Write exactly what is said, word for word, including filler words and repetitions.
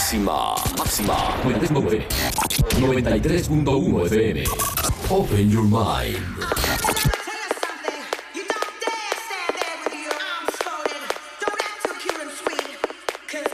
Máxima, máxima. noventa y tres punto uno F M. Open your mind.